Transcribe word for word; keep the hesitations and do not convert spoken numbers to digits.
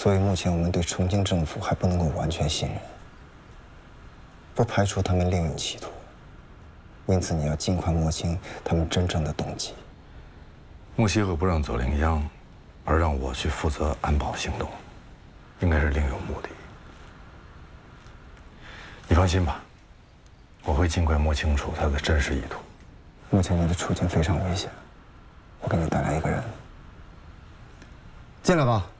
所以目前我们对重庆政府还不能够完全信任，不排除他们另有企图。因此，你要尽快摸清他们真正的动机。 木西和不让走临江，而让我去负责安保行动，应该是另有目的。你放心吧，我会尽快摸清楚他的真实意图。 目前你的处境非常危险，我给你带来一个人，进来吧。